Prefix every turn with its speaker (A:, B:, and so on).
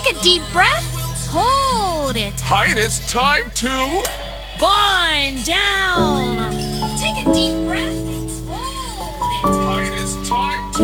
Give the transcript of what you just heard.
A: Take a deep breath. Hold it.
B: Highness, time to...
A: Bind down. Take a deep